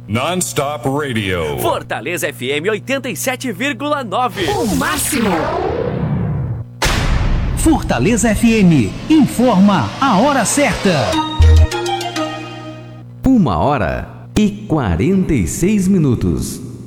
Non-stop radio. Fortaleza FM 87,9. O máximo. Fortaleza FM informa a hora certa. 1h46.